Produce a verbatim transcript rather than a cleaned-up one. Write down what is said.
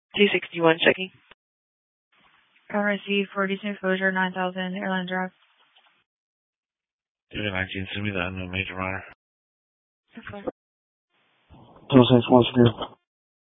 two sixty-one checking. R S E for decent exposure, nine thousand, Airline Drive. David nineteen, send me the unknown major minor. Okay. two six one zero.